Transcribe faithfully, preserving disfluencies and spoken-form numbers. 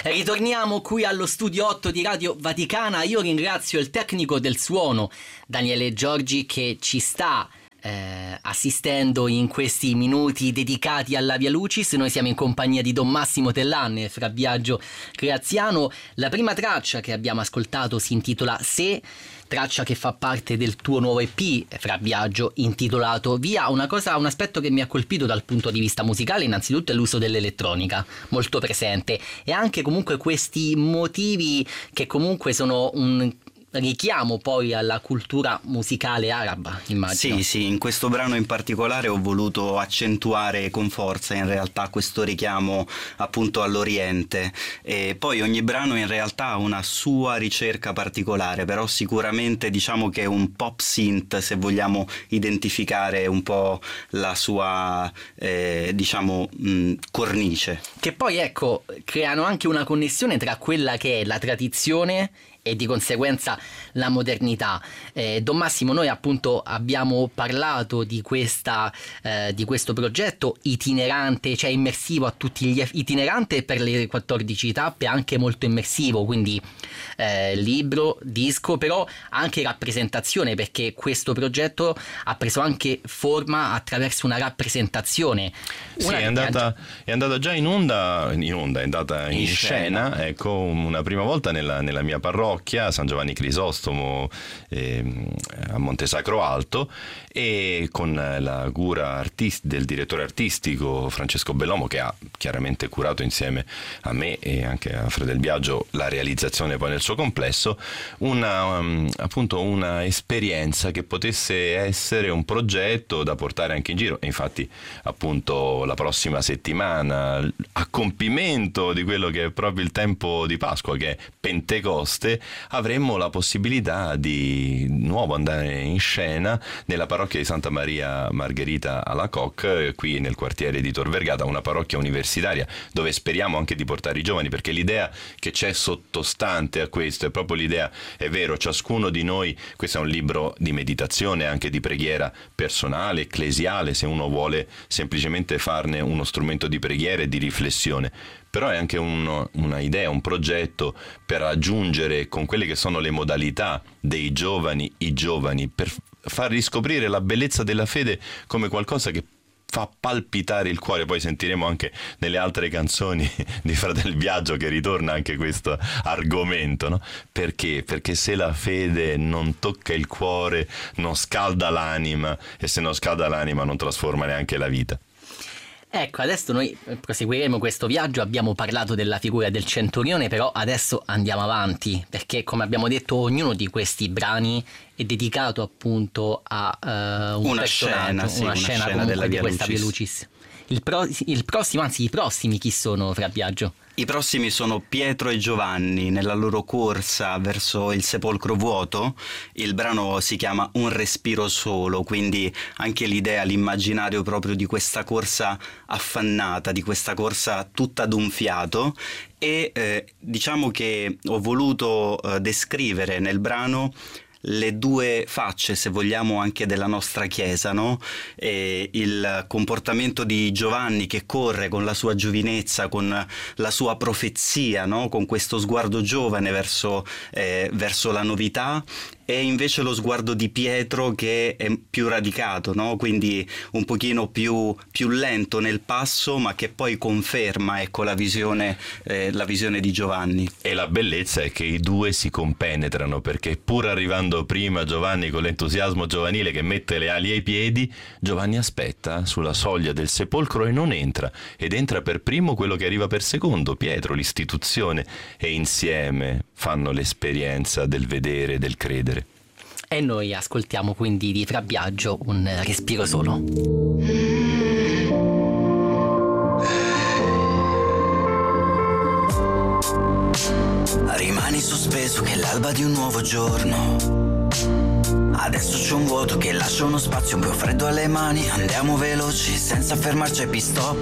Ritorniamo qui allo studio otto di Radio Vaticana. Io ringrazio il tecnico del suono Daniele Giorgi che ci sta eh, assistendo in questi minuti dedicati alla Via Lucis. Noi siamo in compagnia di Don Massimo Tellanne e Fra Biagio Graziano. La prima traccia che abbiamo ascoltato si intitola Se, traccia che fa parte del tuo nuovo E P, Fra Biagio, intitolato Via. Una cosa, un aspetto che mi ha colpito dal punto di vista musicale innanzitutto è l'uso dell'elettronica, molto presente, e anche comunque questi motivi che comunque sono un richiamo poi alla cultura musicale araba, immagino. Sì, sì, in questo brano in particolare ho voluto accentuare con forza in realtà questo richiamo appunto all'Oriente, e poi ogni brano in realtà ha una sua ricerca particolare, però sicuramente diciamo che è un pop synth, se vogliamo identificare un po' la sua eh, diciamo mh, cornice. Che poi ecco, creano anche una connessione tra quella che è la tradizione e di conseguenza la modernità. Eh, Don Massimo, noi appunto abbiamo parlato di questa eh, di questo progetto itinerante, cioè immersivo a tutti gli effetti, itinerante per le quattordici tappe, anche molto immersivo, quindi eh, libro, disco, però anche rappresentazione, perché questo progetto ha preso anche forma attraverso una rappresentazione. Sì, una è andata, è andata già in onda, in onda, è andata in, in scena, scena, ecco, una prima volta nella, nella mia parrocchia, San Giovanni Crisostomo, eh, a Montesacro Alto, e con la cura artist- del direttore artistico Francesco Bellomo, che ha chiaramente curato insieme a me e anche a Fra del Biagio la realizzazione poi nel suo complesso, una um, appunto una esperienza che potesse essere un progetto da portare anche in giro. E infatti appunto la prossima settimana, a compimento di quello che è proprio il tempo di Pasqua, che è Pentecoste, avremmo la possibilità di nuovo andare in scena nella parrocchia di Santa Maria Margherita alla Coque, qui nel quartiere di Tor Vergata, una parrocchia universitaria dove speriamo anche di portare i giovani, perché l'idea che c'è sottostante a questo è proprio l'idea, è vero, ciascuno di noi, questo è un libro di meditazione, anche di preghiera personale, ecclesiale, se uno vuole semplicemente farne uno strumento di preghiera e di riflessione, però è anche un, una idea, un progetto per raggiungere con quelle che sono le modalità dei giovani, i giovani, per far riscoprire la bellezza della fede come qualcosa che fa palpitare il cuore. Poi sentiremo anche nelle altre canzoni di Fra del Biagio che ritorna anche questo argomento, no? Perché? Perché se la fede non tocca il cuore, non scalda l'anima, e se non scalda l'anima non trasforma neanche la vita. Ecco, adesso noi proseguiremo questo viaggio. Abbiamo parlato della figura del centurione, però adesso andiamo avanti, perché come abbiamo detto ognuno di questi brani è dedicato appunto a uh, un una personaggio, scena, sì, una, una scena, scena della di Via questa Lucis. Via Lucis. Il, pro, il prossimo, anzi i prossimi chi sono, Fra Biagio? I prossimi sono Pietro e Giovanni nella loro corsa verso il sepolcro vuoto. Il brano si chiama Un respiro solo, quindi anche l'idea, l'immaginario proprio di questa corsa affannata, di questa corsa tutta ad un fiato, e eh, diciamo che ho voluto eh, descrivere nel brano le due facce, se vogliamo, anche della nostra Chiesa, no? E il comportamento di Giovanni che corre con la sua giovinezza, con la sua profezia, no? Con questo sguardo giovane verso, eh, verso la novità, e invece lo sguardo di Pietro che è più radicato, no? Quindi un pochino più, più lento nel passo, ma che poi conferma, ecco, la visione, eh, la visione di Giovanni. E la bellezza è che i due si compenetrano, perché pur arrivando prima Giovanni con l'entusiasmo giovanile che mette le ali ai piedi, Giovanni aspetta sulla soglia del sepolcro e non entra, ed entra per primo quello che arriva per secondo, Pietro, l'istituzione, e insieme fanno l'esperienza del vedere, del credere. E noi ascoltiamo quindi di Fra Biagio Un respiro solo. Rimani sospeso che è l'alba di un nuovo giorno. Adesso c'è un vuoto che lascia uno spazio un po' freddo alle mani. Andiamo veloci senza fermarci ai pit stop.